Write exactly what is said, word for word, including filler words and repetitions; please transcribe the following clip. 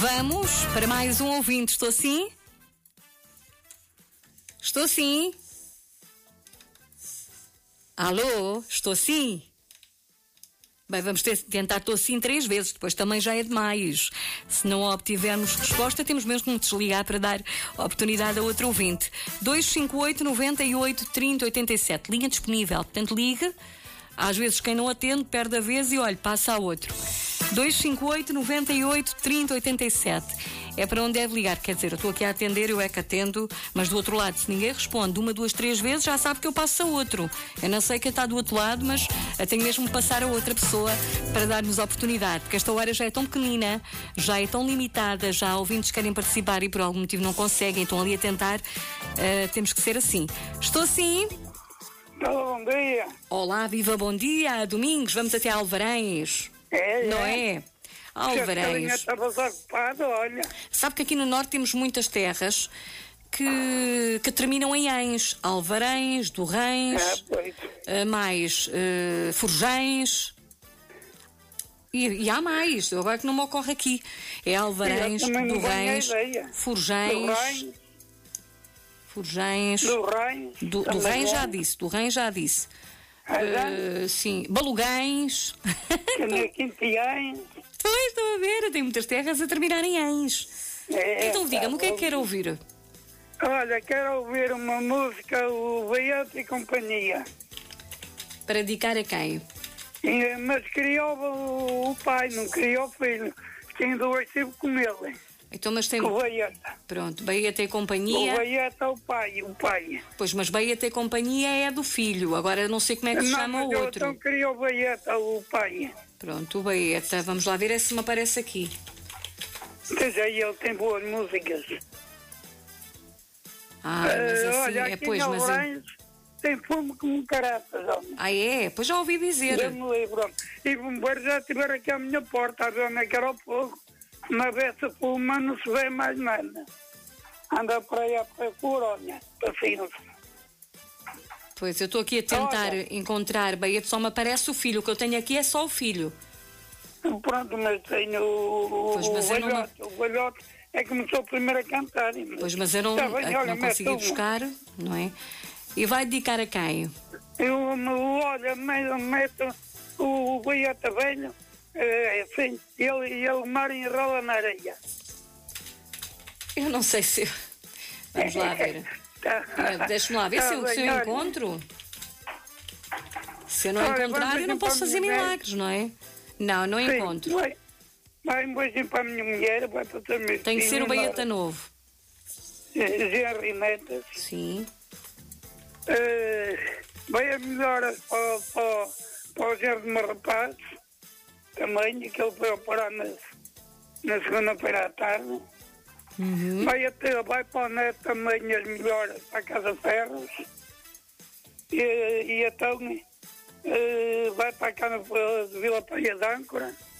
Vamos para mais um ouvinte. Estou sim? Estou sim? Alô? Estou sim? Bem, vamos ter, tentar estou sim três vezes, depois também já é demais. Se não obtivermos resposta, temos mesmo que desligar para dar oportunidade a outro ouvinte. dois cinco oito, nove oito, três zero oito sete, linha disponível, portanto liga. Às vezes quem não atende perde a vez e olha, passa a outro. dois cinco oito, nove oito, três zero oito sete. É para onde deve ligar, quer dizer, eu estou aqui a atender, eu é que atendo, mas do outro lado, se ninguém responde uma, duas, três vezes, já sabe que eu passo a outro. Eu não sei quem está do outro lado, mas eu tenho mesmo de passar a outra pessoa para dar-nos a oportunidade, porque esta hora já é tão pequenina, já é tão limitada, já há ouvintes que querem participar e por algum motivo não conseguem, estão ali a tentar, uh, temos que ser assim. Estou sim? Olá, bom dia. Olá, viva, bom dia. Domingos, vamos até Alvarães. É, Não é? é? Alvarães. Estavas ocupado, olha. Sabe que aqui no Norte temos muitas terras que, que terminam em ães. Alvarães, Dorrães, É, pois. uh, mais uh, Forjães. E, e há mais, agora que não me ocorre aqui. É Alvarães, Eu também não Dorrães, tenho ideia. Forjães. Dorrães. Forjães. Dorrães. Do, do também Rém já é. disse, do Rém já disse. Ah, já? Uh, sim, Balugães. Quintiães. Pois, estou a ver, tem muitas terras a terminar em ães. É, Então diga-me, tá o que é que bom. quer ouvir? Olha, quero ouvir uma música, o Beato e Companhia. Para dedicar a quem? E, mas queria o, o pai, não queria o filho. Tinha dois tipos com ele. Então, mas tem... O Beato. Pronto, Bahia tem O companhia. Beato é o pai, o pai. Pois, mas Bahia tem companhia é do filho. Agora eu não sei como é que se Não, chama mas o eu outro. então queria o Beato, o pai. Pronto, o Baeta. Vamos lá ver se me aparece aqui. Quer dizer, ele tem boas músicas. Ah, mas Eh, assim, olha, é aqui pois, em mas... Alvarães tem fumo como caraças, homem. Ah, é? Pois já ouvi dizer. Dê-me livre, homem. E bombeiros já estiveram aqui à minha porta a ver onde é que era o fogo. Na beça fuma não se vê mais nada. Anda para aí à procura, olha, para cima. Pois, eu estou aqui a tentar Olha. encontrar Baeta, só me aparece o filho. O que eu tenho aqui é só o filho. Pronto, mas tenho o, Pois, mas o eu não- velhote. O velhote é que começou primeiro a cantar. Mas... Pois, mas eu não, Tá bem, é que olha, não consegui mete uma. buscar, não é? E vai dedicar a quem? Eu, olha, meto o Beata velho, é assim, ele e ele mar enrola na areia. Eu não sei se... Vamos lá ver. Tá. Ah, Deixa-me lá ver Tá se, eu, bem, se eu olha. encontro. Se eu não Olha, encontrar, vamos eu não então posso para a fazer minha milagres, não é? Não, não Sim, encontro. Vai, vai um beijinho para a minha mulher, vai para o meu Tem que ser o Baeta novo. Jerry Metas. Sim. Uh, vai a melhor para, para, para o Gerro de Marrapaz, também, que ele foi operar na, na segunda-feira à tarde. Uhum. Vai, até, vai para o Neto também as melhoras para a Casa Ferros. E, e então uh, vai para a Câmara de Vila Praia de Âncora.